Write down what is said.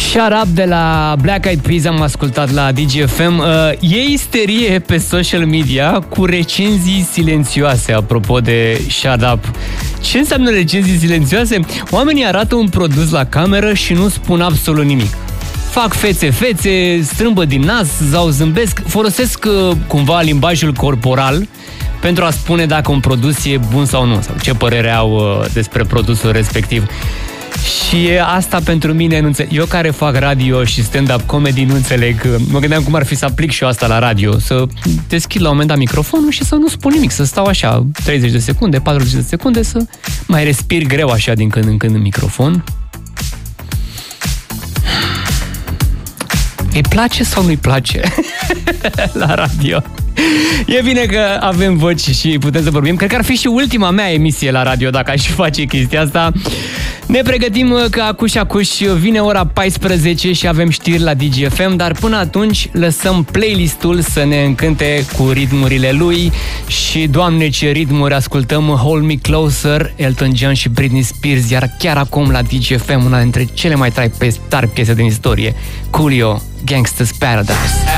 Shut Up de la Black Eyed Peas am ascultat la DGFM. E isterie pe social media cu recenzii silențioase, apropo de Shut Up. Ce înseamnă recenzii silențioase? Oamenii arată un produs la cameră și nu spun absolut nimic. Fac fețe, strâmbă din nas sau zâmbesc, folosesc cumva limbajul corporal pentru a spune dacă un produs e bun sau nu, sau ce părere au despre produsul respectiv. Și asta pentru mine nu înțeleg. Eu care fac radio și stand-up comedy nu înțeleg. Mă gândeam cum ar fi să aplic și eu asta la radio. Să deschid la un moment dat microfonul și să nu spun nimic. Să stau așa 30 de secunde, 40 de secunde, să mai respir greu așa din când în când în microfon. Îi place sau nu-i place la radio? E bine că avem voci și putem să vorbim. Cred că ar fi și ultima mea emisie la radio dacă aș face chestia asta. Ne pregătim că acuș vine ora 14 și avem știri la DGFM, dar până atunci lăsăm playlistul să ne încânte cu ritmurile lui și, Doamne, ce ritmuri ascultăm! Hold Me Closer, Elton John și Britney Spears, iar chiar acum la DGFM una dintre cele mai tari piese din istorie, Coolio, Gangsta's Paradise.